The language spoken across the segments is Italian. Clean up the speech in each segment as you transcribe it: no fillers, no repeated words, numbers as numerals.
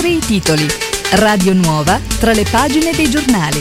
oltre i titoli. Radio Nuova tra le pagine dei giornali.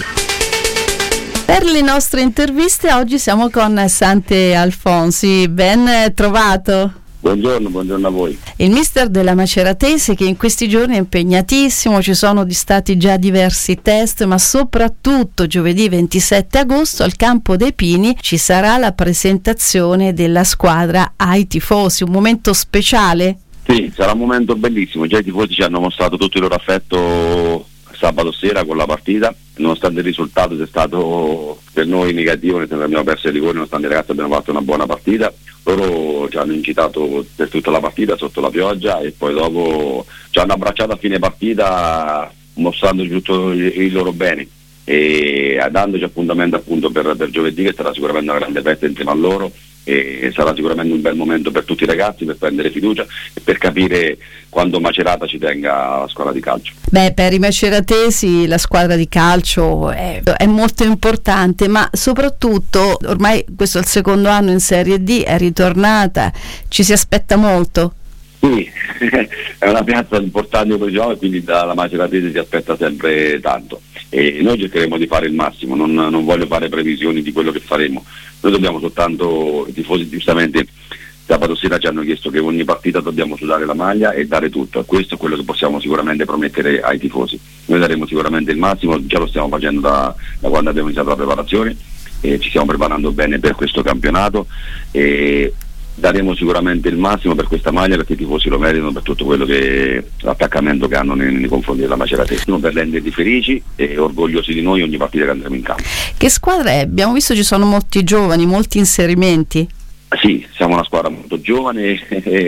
Per le nostre interviste oggi siamo con Sante Alfonsi, ben trovato. Buongiorno a voi. Il mister della Maceratese che in questi giorni è impegnatissimo, ci sono stati già diversi test, ma soprattutto giovedì 27 agosto al Campo dei Pini ci sarà la presentazione della squadra ai tifosi, un momento speciale. Sì, sarà un momento bellissimo, già i tifosi ci hanno mostrato tutto il loro affetto sabato sera con la partita, nonostante il risultato sia stato per noi negativo, nel senso che abbiamo perso i rigori, nonostante i ragazzi abbiano fatto una buona partita. Loro ci hanno incitato per tutta la partita sotto la pioggia e poi dopo ci hanno abbracciato a fine partita mostrandoci tutto il loro bene e dandoci appuntamento appunto per giovedì, che sarà sicuramente una grande festa insieme a loro e sarà sicuramente un bel momento per tutti i ragazzi per prendere fiducia e per capire quando Macerata ci tenga alla squadra di calcio. Per i maceratesi la squadra di calcio è molto importante, ma soprattutto ormai questo è il secondo anno in Serie D, è ritornata, ci si aspetta molto. Sì, è una piazza importante per i giovani, quindi dalla Maceratese si aspetta sempre tanto e noi cercheremo di fare il massimo, non voglio fare previsioni di quello che faremo, noi dobbiamo soltanto, i tifosi giustamente sabato sera ci hanno chiesto che ogni partita dobbiamo sudare la maglia e dare tutto, questo è quello che possiamo sicuramente promettere ai tifosi, noi daremo sicuramente il massimo, già lo stiamo facendo da quando abbiamo iniziato la preparazione e ci stiamo preparando bene per questo campionato e daremo sicuramente il massimo per questa maglia perché i tifosi lo meritano per tutto quello che l'attaccamento che hanno nei confronti della Maceratese, per renderli felici e orgogliosi di noi ogni partita che andremo in campo. Che squadra è? Abbiamo visto ci sono molti giovani, molti inserimenti. Sì, siamo una squadra molto giovane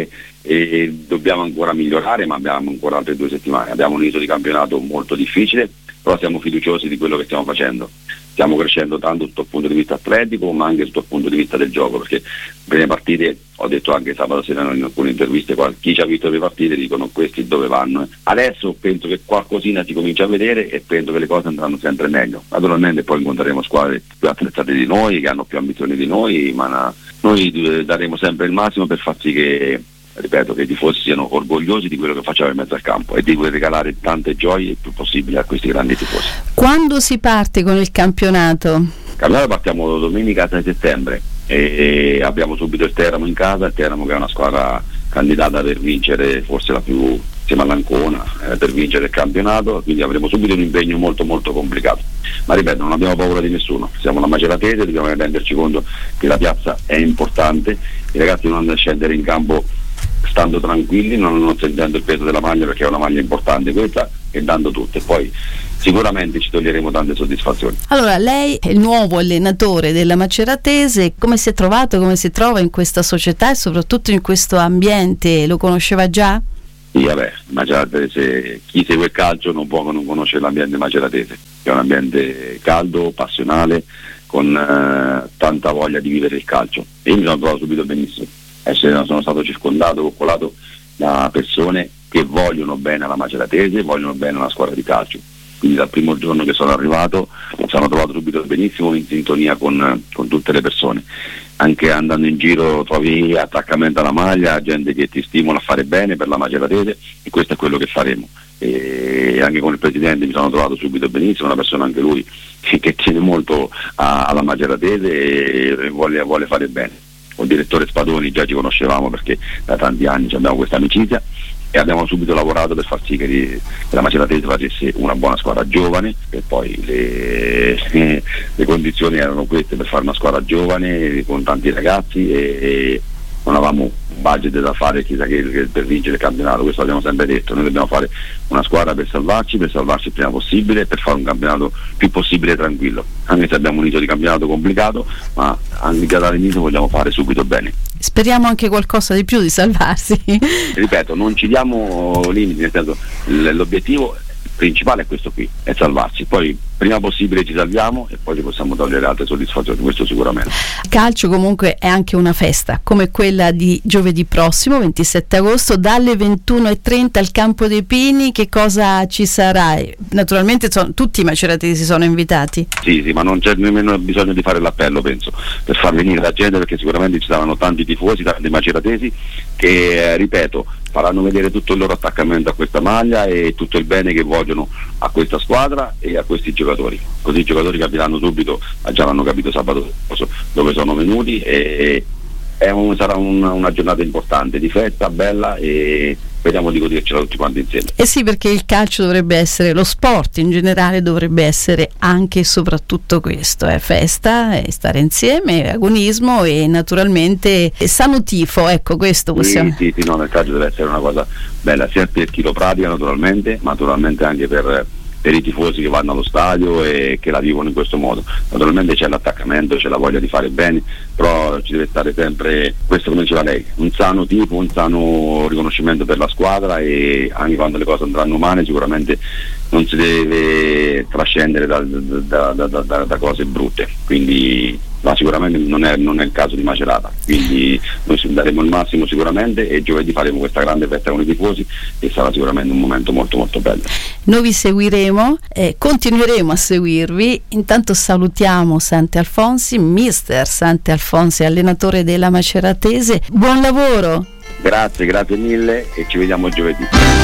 e dobbiamo ancora migliorare, ma abbiamo ancora altre 2 settimane, abbiamo un inizio di campionato molto difficile, però siamo fiduciosi di quello che stiamo facendo. Stiamo crescendo tanto sotto il punto di vista atletico ma anche sotto il punto di vista del gioco, perché le prime partite, ho detto anche sabato sera in alcune interviste, chi ci ha visto le partite dicono questi dove vanno. Adesso penso che qualcosina si comincia a vedere e penso che le cose andranno sempre meglio. Naturalmente poi incontreremo squadre più attrezzate di noi, che hanno più ambizioni di noi, ma noi daremo sempre il massimo per far sì che, ripeto, che i tifosi siano orgogliosi di quello che facciamo in mezzo al campo e di regalare tante gioie il più possibile a questi grandi tifosi. Quando si parte con il campionato? Il campionato partiamo domenica 6 settembre e abbiamo subito il Teramo in casa, il Teramo che è una squadra candidata per vincere, forse la più insieme all'Ancona, per vincere il campionato, quindi avremo subito un impegno molto molto complicato, ma ripeto, non abbiamo paura di nessuno, siamo la Maceratese, dobbiamo renderci conto che la piazza è importante, i ragazzi non hanno da scendere in campo stando tranquilli, non sentendo il peso della maglia perché è una maglia importante questa e dando tutto e poi sicuramente ci toglieremo tante soddisfazioni. Allora, lei è il nuovo allenatore della Maceratese, come si è trovato, come si trova in questa società e soprattutto in questo ambiente, lo conosceva già? Sì, Maceratese, chi segue il calcio non può non conoscere l'ambiente maceratese, che è un ambiente caldo, passionale, con tanta voglia di vivere il calcio e io mi sono trovato subito benissimo. Sono stato circondato, coccolato da persone che vogliono bene alla Maceratese, vogliono bene alla squadra di calcio, quindi dal primo giorno che sono arrivato mi sono trovato subito benissimo in sintonia con tutte le persone, anche andando in giro trovi attaccamento alla maglia, gente che ti stimola a fare bene per la Maceratese e questo è quello che faremo e anche con il presidente mi sono trovato subito benissimo, una persona anche lui che tiene molto alla Maceratese e vuole fare bene. Con il direttore Spadoni già ci conoscevamo perché da tanti anni abbiamo questa amicizia e abbiamo subito lavorato per far sì che la Maceratese facesse una buona squadra giovane e poi le condizioni erano queste per fare una squadra giovane con tanti ragazzi e non avevamo un budget da fare chissà che per vincere il campionato, questo l'abbiamo sempre detto, noi dobbiamo fare una squadra per salvarci il prima possibile e per fare un campionato più possibile tranquillo, anche se abbiamo un inizio di campionato complicato, ma anche già dall'inizio vogliamo fare subito bene. Speriamo anche qualcosa di più di salvarsi. Ripeto, non ci diamo limiti, nel senso l'obiettivo principale è questo qui, è salvarsi, poi prima possibile ci salviamo e poi ci possiamo togliere altre soddisfazioni, questo sicuramente. Calcio comunque è anche una festa come quella di giovedì prossimo 27 agosto dalle 21:30 al Campo dei Pini. Che cosa ci sarà? Naturalmente tutti i maceratesi sono invitati. Sì, ma non c'è nemmeno bisogno di fare l'appello, penso, per far venire la gente, perché sicuramente ci saranno tanti tifosi, tanti maceratesi che, ripeto, faranno vedere tutto il loro attaccamento a questa maglia e tutto il bene che vogliono a questa squadra e a questi giocatori. Così i giocatori capiranno subito, già l'hanno capito sabato scorso, dove sono venuti, e sarà una giornata importante, di festa, bella, e speriamo di godercela tutti quanti insieme. Sì, perché il calcio dovrebbe essere, lo sport in generale dovrebbe essere anche e soprattutto questo, festa, stare insieme, agonismo e naturalmente sano tifo, ecco, questo possiamo. Sì, no, nel calcio deve essere una cosa bella, sia per chi lo pratica naturalmente, ma naturalmente anche per i tifosi che vanno allo stadio e che la vivono in questo modo. Naturalmente c'è l'attaccamento, c'è la voglia di fare bene, però ci deve stare sempre, questo come diceva lei, un sano tifo, un sano riconoscimento per la squadra, e anche quando le cose andranno male sicuramente non si deve trascendere da cose brutte, quindi sicuramente non è il caso di Macerata, quindi noi daremo il massimo sicuramente, e giovedì faremo questa grande festa con i tifosi e sarà sicuramente un momento molto molto bello. Noi vi seguiremo, continueremo a seguirvi. Intanto salutiamo Santi Alfonsi, mister Santi Alfonsi, allenatore della Maceratese, buon lavoro. Grazie mille e ci vediamo giovedì.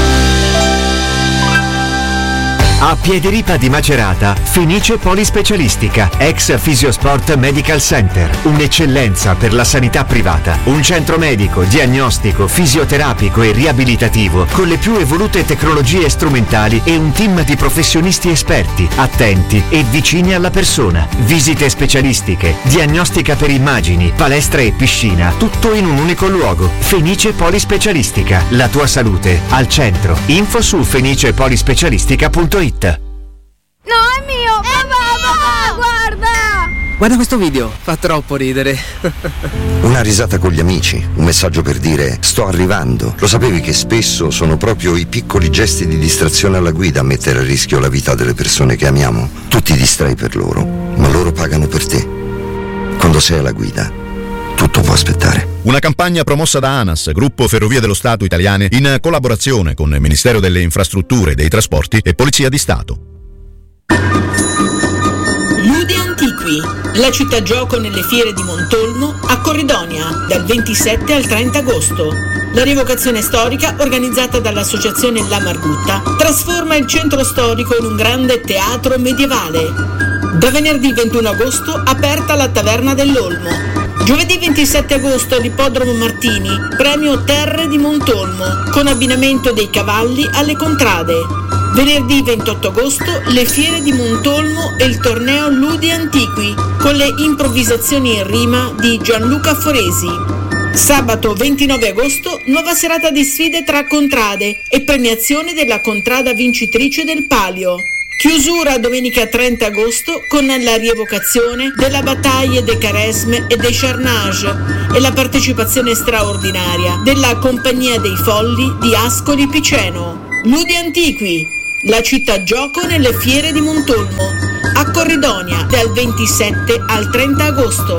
A Piediripa di Macerata, Fenice Polispecialistica, ex Fisiosport Medical Center, un'eccellenza per la sanità privata, un centro medico, diagnostico, fisioterapico e riabilitativo con le più evolute tecnologie strumentali e un team di professionisti esperti, attenti e vicini alla persona. Visite specialistiche, diagnostica per immagini, palestra e piscina, tutto in un unico luogo. Fenice Polispecialistica, la tua salute al centro. Info su fenicepolispecialistica.it. No, è mio! Papà, guarda! Guarda questo video, fa troppo ridere. Una risata con gli amici, un messaggio per dire sto arrivando. Lo sapevi che spesso sono proprio i piccoli gesti di distrazione alla guida a mettere a rischio la vita delle persone che amiamo? Tu ti distrai per loro, ma loro pagano per te. Quando sei alla guida, tutto può aspettare. Una campagna promossa da ANAS, Gruppo Ferrovie dello Stato Italiane, in collaborazione con il Ministero delle Infrastrutture e dei Trasporti e Polizia di Stato. Ludi Antiqui, la città gioco nelle fiere di Montolmo a Corridonia, dal 27 al 30 agosto. La rievocazione storica, organizzata dall'associazione La Margutta, trasforma il centro storico in un grande teatro medievale. Da venerdì 21 agosto aperta la Taverna dell'Olmo. Giovedì 27 agosto all'Ippodromo Martini, premio Terre di Montolmo, con abbinamento dei cavalli alle contrade. Venerdì 28 agosto le fiere di Montolmo e il torneo Ludi Antiqui, con le improvvisazioni in rima di Gianluca Foresi. Sabato 29 agosto, nuova serata di sfide tra contrade e premiazione della contrada vincitrice del palio. Chiusura domenica 30 agosto con la rievocazione della battaglia dei Caresme e dei Charnage e la partecipazione straordinaria della Compagnia dei Folli di Ascoli Piceno. Ludi Antiqui, la città gioco nelle fiere di Montolmo, a Corridonia dal 27 al 30 agosto.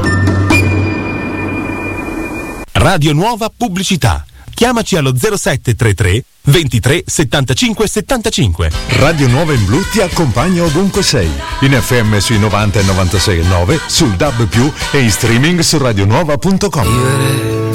Radio Nuova Pubblicità. Chiamaci allo 0733 23 75 75. Radio Nuova in Blu ti accompagna ovunque sei. In FM sui 90 e 96,9, sul DAB+, e in streaming su radionuova.com.